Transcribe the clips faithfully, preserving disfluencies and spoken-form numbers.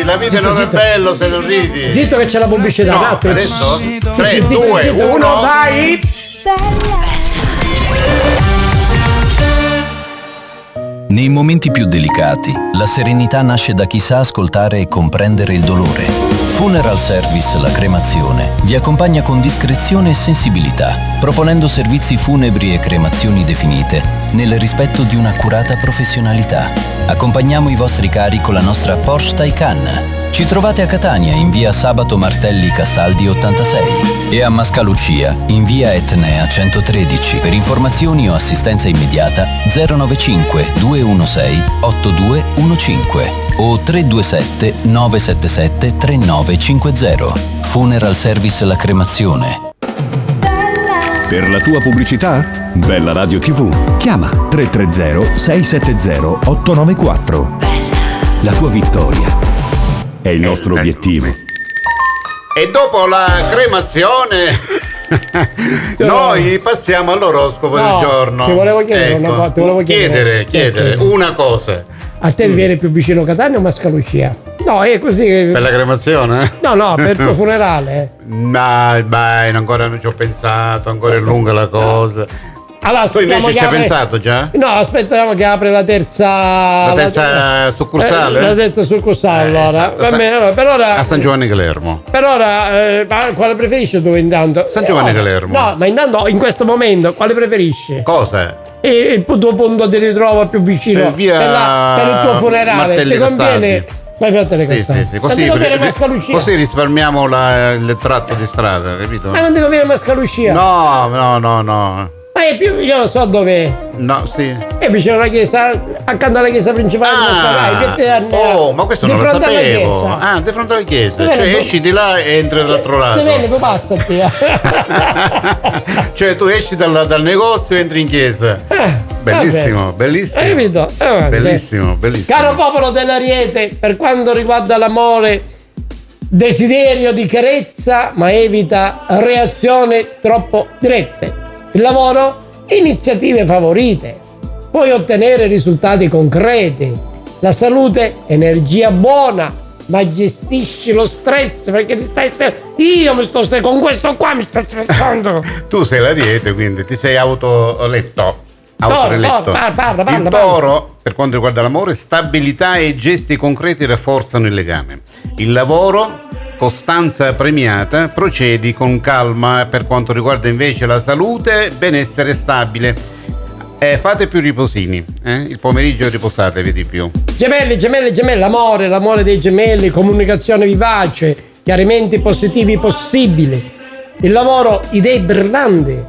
la vita zitto, non zitto. è bello se non ridi. Zitto che c'è la pubblicità. No, un attimo. adesso Sì, tre, sì, zitto, due, zitto. uno, Uno, vai. Nei momenti più delicati, la serenità nasce da chi sa ascoltare e comprendere il dolore. Funeral Service La Cremazione vi accompagna con discrezione e sensibilità, proponendo servizi funebri e cremazioni definite nel rispetto di un'accurata professionalità. Accompagniamo i vostri cari con la nostra Porsche Taycan. Ci trovate a Catania in via Sabato Martelli Castaldi ottantasei e a Mascalucia in via Etnea centotredici. Per informazioni o assistenza immediata zero nove cinque due uno sei otto due uno cinque o tre due sette nove sette sette tre nove cinque zero. Funeral Service La Cremazione. Per la tua pubblicità? Bella Radio tivù. Chiama tre tre zero sei sette zero otto nove quattro. La tua vittoria è il nostro obiettivo. E dopo la cremazione noi passiamo all'oroscopo No, del giorno. ti volevo chiedere una cosa, ti volevo chiedere. chiedere, chiedere una cosa. A te viene più vicino Catania o Mascalucia? No, è così. che- Per la cremazione? No, no, per il tuo funerale. No, beh, ancora non ci ho pensato, ancora è lunga la cosa. Allora, Tu aspettiamo invece che ci hai apre- pensato già? No, aspettiamo che apre la terza. La terza succursale? Eh, la terza succursale, Eh, allora. esatto. Va bene, allora, per ora. A San Giovanni Calermo. Per ora, eh, ma quale preferisci tu intanto? San Giovanni Eh, Calermo. No, ma intanto in questo momento quale preferisci? Cosa? E il tuo punto di ritrovo più vicino Eh, via per, la- per il tuo funerale. Martelli Ti conviene? Castaldi. Vai per te le Sì, Castaldi. sì, sì. Non Così, ti conviene ri- Mascalucia? così risparmiamo la- il tratto di strada, capito? Ma non ti conviene Mascalucia? No, no, no, no. Ma è più, io lo so dov'è. No, sì. È vicino alla chiesa, accanto alla chiesa principale di Massarai. oh, ma questo di non lo fronte alla sapevo. chiesa. Ah, di fronte alla chiesa. Ti viene Cioè tu- esci di là e entri dall'altro Se lato. vieni, poi passati. eh. Cioè tu esci dal, dal negozio e entri in chiesa. Eh, Bellissimo, vabbè. bellissimo. Hai capito? Eh, vabbè. Bellissimo, bellissimo. Caro popolo dell'Ariete, per quanto riguarda l'amore, desiderio di carezza, ma evita reazioni troppo dirette. Il lavoro, iniziative favorite. Puoi ottenere risultati concreti. La salute, energia buona, ma gestisci lo stress perché ti stai st- io mi sto st- con questo qua mi sto stressando. Tu sei l'Ariete, quindi ti sei autoletto. Toro, Autoreletto. toro, parla, parla, parla, Il toro, per quanto riguarda l'amore, stabilità e gesti concreti rafforzano il legame. Il lavoro, costanza premiata, procedi con calma. Per quanto riguarda invece la salute, benessere stabile. Eh, fate più riposini, eh? Il pomeriggio riposatevi di più. Gemelli, gemelli, gemelli, l'amore, l'amore dei gemelli, comunicazione vivace, chiarimenti positivi possibili. Il lavoro, idee brillanti,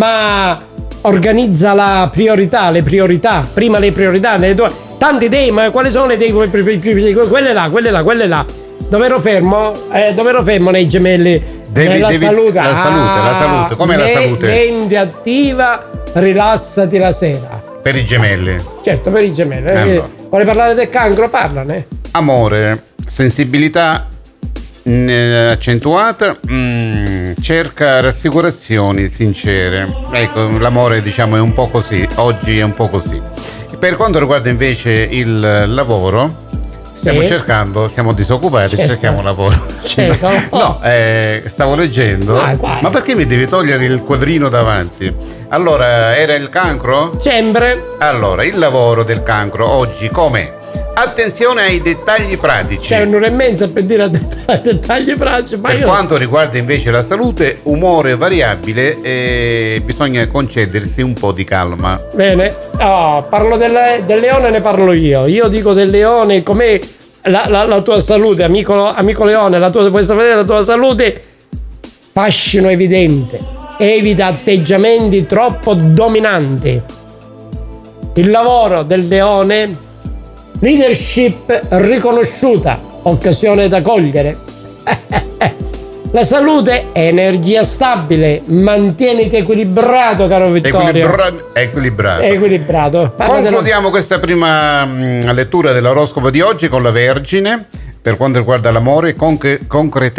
ma organizza la priorità, le priorità, prima le priorità, le tue, tante idee, ma quali sono le idee? Quelle là, quelle là, quelle là. Dove ero fermo? Eh, dove ero fermo nei gemelli? Devi- la devi- salute. la salute, la salute. Com'è la me- salute? Mente attiva, rilassati la sera. Per i gemelli. Certo, per i gemelli. Eh, Eh, allora. Vuole parlare del cancro? Parlane. Amore, sensibilità mh, eh, accentuata, mh, cerca rassicurazioni sincere. Ecco, l'amore diciamo è un po' così, oggi è un po' così. Per quanto riguarda invece il lavoro, stiamo Sì. cercando, siamo disoccupati, Certo. cerchiamo lavoro. Certo. No, eh, stavo leggendo. Vai, vai. Ma perché mi devi togliere il quadrino davanti? Allora, era il cancro? Sempre. Allora, il lavoro del cancro oggi com'è? Attenzione ai dettagli pratici. C'è un'ora e mezza per dire a det- dettagli pratici. Ma Per io. quanto riguarda invece la salute, umore variabile e bisogna concedersi un po' di calma. Bene. Oh, parlo del, del leone, ne parlo io. Io dico del leone, com'è la, la, la tua salute, amico, amico leone, la tua, vuoi sapere la tua salute? Fascino evidente. Evita atteggiamenti troppo dominanti. Il lavoro del leone, leadership riconosciuta, occasione da cogliere. La salute è energia stabile, mantieniti equilibrato, caro Vittorio. Equilibra- equilibrato. Equilibrato. Parla della- Concludiamo questa prima mh, lettura dell'oroscopo di oggi con la Vergine. Per quanto riguarda l'amore, conche- concretezza